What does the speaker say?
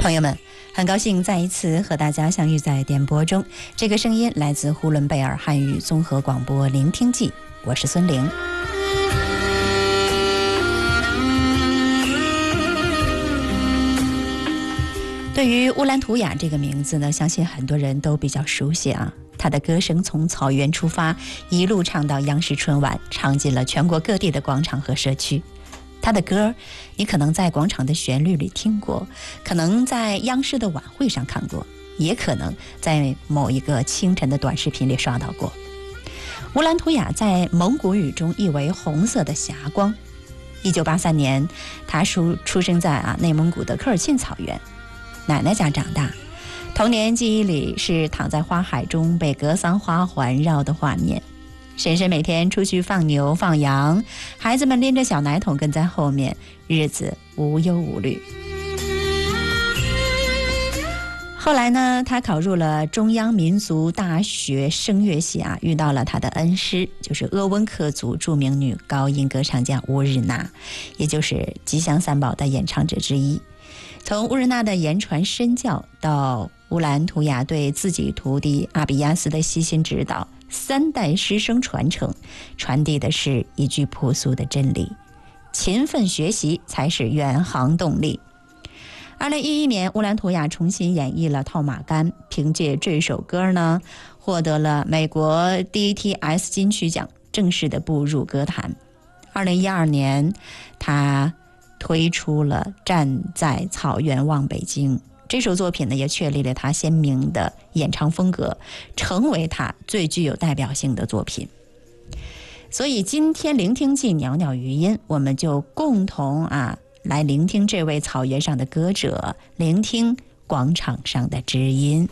朋友们，很高兴再一次和大家相遇在电波中。这个声音来自呼伦贝尔汉语综合广播聆听记，我是孙玲。对于乌兰图雅这个名字呢，相信很多人都比较熟悉啊。他的歌声从草原出发，一路唱到央视春晚，唱进了全国各地的广场和社区。他的歌你可能在广场的旋律里听过，可能在央视的晚会上看过，也可能在某一个清晨的短视频里刷到过。乌兰图雅在蒙古语中意为红色的霞光。1983年他出生在内蒙古的科尔沁草原，奶奶家长大，童年记忆里是躺在花海中被格桑花环绕的画面。婶婶每天出去放牛放羊，孩子们拎着小奶桶跟在后面，日子无忧无虑。后来呢，他考入了中央民族大学声乐系遇到了他的恩师，就是鄂温克族著名女高音歌唱家乌日娜，也就是吉祥三宝的演唱者之一。从乌日娜的言传身教到乌兰图雅对自己徒弟阿比亚斯的悉心指导，3代师生传承，传递的是一句朴素的真理：勤奋学习才是远航动力。2011年，乌兰图雅重新演绎了《套马杆》，凭借这首歌呢，获得了美国 DTS 金曲奖，正式的步入歌坛。2012年，他推出了《站在草原望北京》。这首作品呢，也确立了他鲜明的演唱风格，成为他最具有代表性的作品。所以今天聆听记袅袅余音，我们就共同来聆听这位草原上的歌者，聆听广场上的知音。